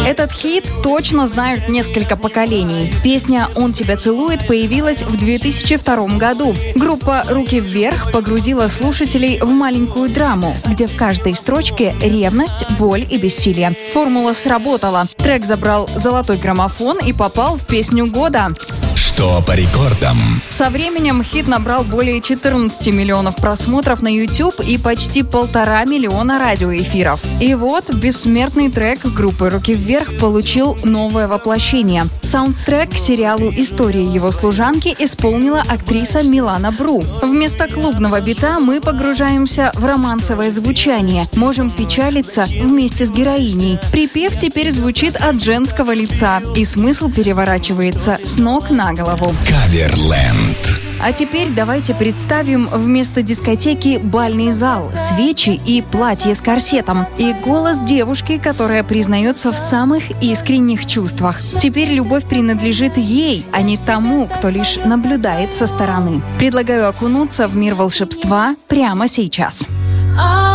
Этот хит точно знают несколько поколений. Песня «Он тебя целует» появилась в 2002 году. Группа «Руки вверх» погрузила слушателей в маленькую драму, где в каждой строчке ревность, боль и бессилие. Формула сработала. Трек забрал золотой граммофон и попал в песню года. Что по рекордам? Со временем хит набрал более 14 миллионов просмотров на YouTube и почти 1,5 миллиона радиоэфиров. И вот бессмертный трек группы «Руки вверх» получил новое воплощение. Саундтрек к сериалу «История его служанки» исполнила актриса Милана Бру. Вместо клубного бита мы погружаемся в романсовое звучание. Можем печалиться вместе с героиней. Припев теперь звучит от женского лица, и смысл переворачивается с ног на голову. Каверленд. А теперь давайте представим вместо дискотеки бальный зал, свечи и платье с корсетом. И голос девушки, которая признается в самых искренних чувствах. Теперь любовь принадлежит ей, а не тому, кто лишь наблюдает со стороны. Предлагаю окунуться в мир волшебства прямо сейчас.